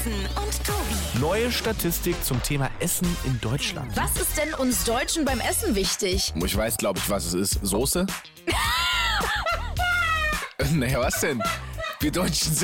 Carsten und Tobi. Neue Statistik zum Thema Essen in Deutschland. Was ist denn uns Deutschen beim Essen wichtig? Ich weiß, glaube ich, was es ist. Soße? Naja, was denn? Wir Deutschen sind